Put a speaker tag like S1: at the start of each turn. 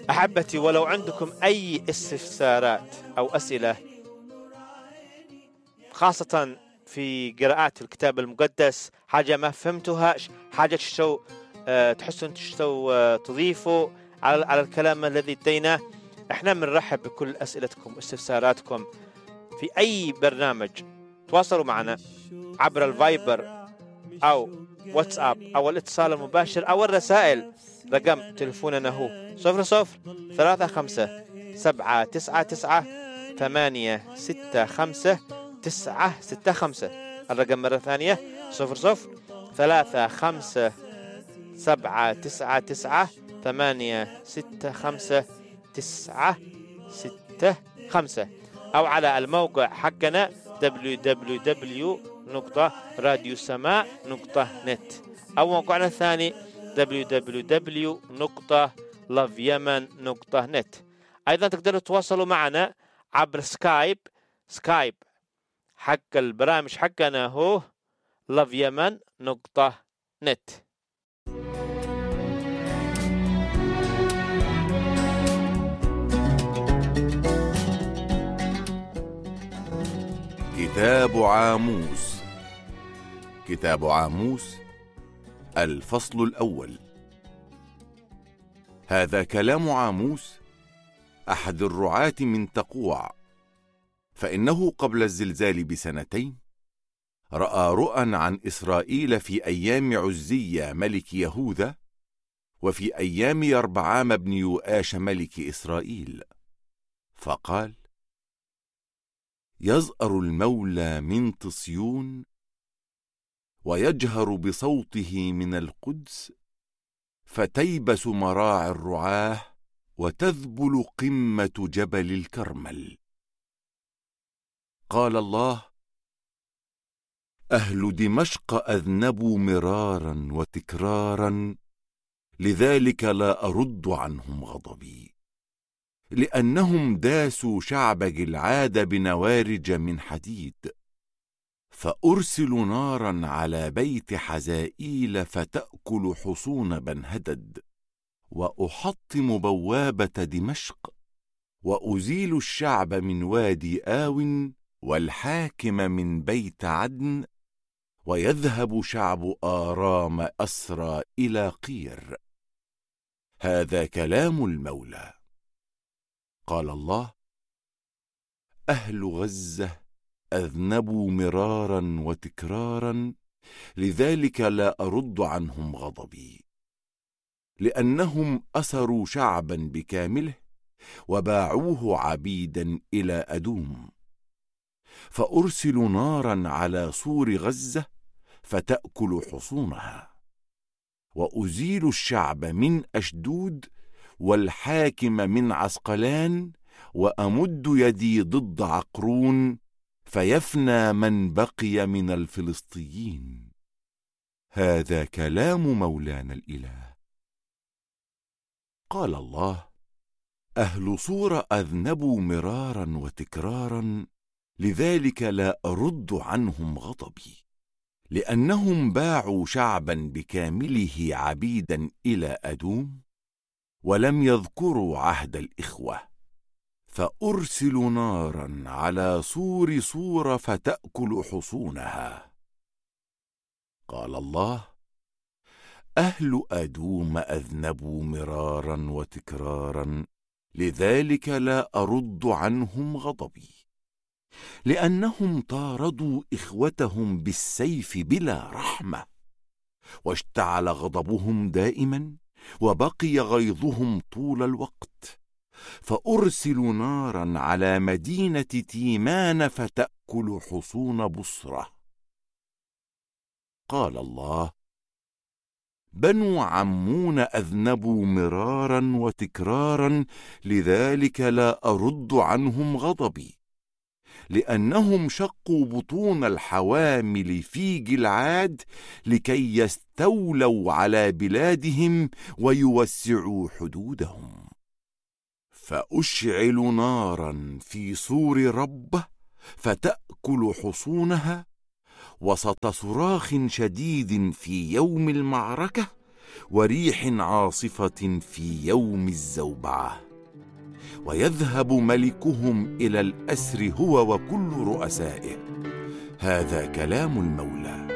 S1: أحبتي، ولو عندكم أي استفسارات أو أسئلة، خاصة في قراءات الكتاب المقدس، حاجة ما فهمتوها، حاجة تحسون تضيفوا على الكلام الذي اديناه، احنا بنرحب بكل أسئلتكم واستفساراتكم في أي برنامج. تواصلوا معنا عبر الفايبر أو واتساب أو الاتصال المباشر أو الرسائل. رقم تلفوننا هو 003599 الرقم مرة ثانية 003599 أو على الموقع حقنا www.radiosama.net أو موقعنا الثاني www.loveyemen.net. أيضا تقدروا تتواصلوا معنا عبر سكايب حق البرامج حقنا هو loveyemen.net.
S2: كتاب عاموس الفصل الأول. هذا كلام عاموس أحد الرعاة من تقوع، فإنه قبل الزلزال بسنتين رأى رؤى عن إسرائيل في أيام عزية ملك يهوذا، وفي أيام يربعام بن يؤاش ملك إسرائيل، فقال: يزأر المولى من صهيون، ويجهر بصوته من القدس، فتيبس مراعي الرعاه، وتذبل قمة جبل الكرمل. قال الله: أهل دمشق أذنبوا مرارا وتكرارا، لذلك لا أرد عنهم غضبي، لأنهم داسوا شعب جلعاد بنوارج من حديد. فأرسل نارا على بيت حزائيل فتأكل حصون بنهدد، وأحطم بوابة دمشق، وأزيل الشعب من وادي آو، والحاكم من بيت عدن، ويذهب شعب آرام أسرى إلى قير. هذا كلام المولى. قال الله: أهل غزة أذنبوا مرارا وتكرارا، لذلك لا أرد عنهم غضبي، لأنهم أسروا شعبا بكامله، وباعوه عبيدا إلى أدوم. فأرسل نارا على سور غزة فتأكل حصونها، وأزيل الشعب من أشدود، والحاكم من عسقلان، وأمد يدي ضد عقرون، فيفنى من بقي من الفلسطيين. هذا كلام مولانا الإله. قال الله: أهل صور أذنبوا مرارا وتكرارا، لذلك لا أرد عنهم غضبي، لأنهم باعوا شعبا بكامله عبيدا إلى أدوم، ولم يذكروا عهد الإخوة. فأرسل نارا على سور صور فتأكل حصونها. قال الله: أهل أدوم أذنبوا مرارا وتكرارا، لذلك لا أرد عنهم غضبي، لأنهم طاردوا إخوتهم بالسيف بلا رحمة، واشتعل غضبهم دائما، وبقي غيظهم طول الوقت. فأرسل نارا على مدينة تيمان فتأكل حصون بصرة. قال الله: بنو عمون أذنبوا مرارا وتكرارا، لذلك لا أرد عنهم غضبي، لأنهم شقوا بطون الحوامل في جلعاد، لكي يستولوا على بلادهم ويوسعوا حدودهم. فأشعل نارا في سور ربه فتأكل حصونها، وسط صراخ شديد في يوم المعركة، وريح عاصفة في يوم الزوبعة، ويذهب ملكهم إلى الأسر هو وكل رؤسائه. هذا كلام المولى.